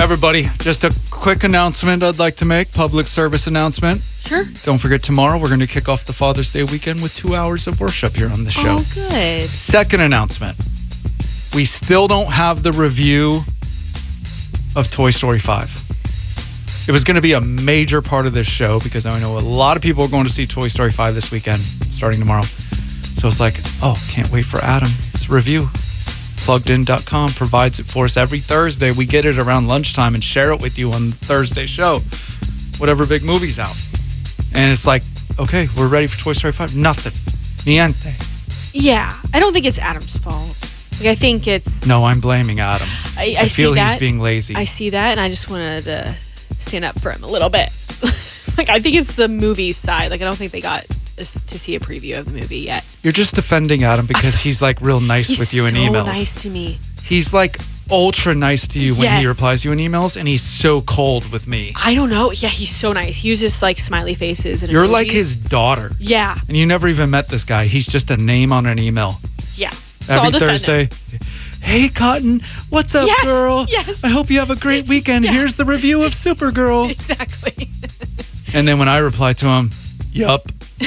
Everybody, just a quick announcement I'd like to make, public service announcement. Sure. Don't forget, tomorrow we're going to kick off the Father's Day weekend with 2 hours of worship here on the show. Oh, good. Second announcement. We still don't have the review of Toy Story 5. It was going to be a major part of this show because I know a lot of people are going to see Toy Story 5 this weekend, starting tomorrow. So it's like, can't wait for Adam. It's a review. Pluggedin.com provides it for us every Thursday. We get it around lunchtime and share it with you on the Thursday show. Whatever big movie's out. And it's like, okay, we're ready for Toy Story 5. Nothing. Niente. Yeah. I don't think it's Adam's fault. I think it's... No, I'm blaming Adam. I feel see that. He's being lazy. I see that, and I just wanted to stand up for him a little bit. I think it's the movie side. I don't think they got to see a preview of the movie yet. You're just defending Adam because he's real nice with you in emails. He's so nice to me. He's ultra nice to you when he replies to you in emails, and he's so cold with me. I don't know. Yeah, he's so nice. He uses smiley faces and You're emojis. like his daughter. Yeah. And you never even met this guy. He's just a name on an email. Yeah. So Every Thursday. Hey, Cotton. What's up, girl? Yes. I hope you have a great weekend. Yeah. Here's the review of Supergirl. Exactly. And then when I reply to him, yup.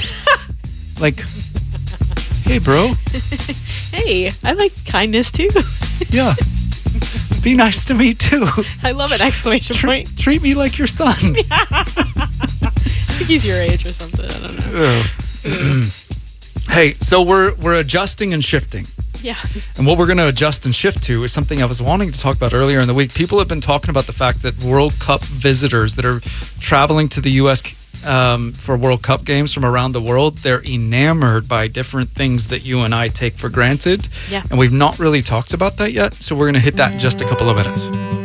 Hey, bro. Hey, I like kindness too. Yeah. Be nice to me too. I love an exclamation point. Treat me like your son. I think he's your age or something. I don't know. Hey, so we're adjusting and shifting. Yeah. And what we're going to adjust and shift to is something I was wanting to talk about earlier in the week. People have been talking about the fact that World Cup visitors that are traveling to the U.S. For World Cup games from around the world, they're enamored by different things that you and I take for granted. Yeah. And we've not really talked about that yet. So we're going to hit that in just a couple of minutes.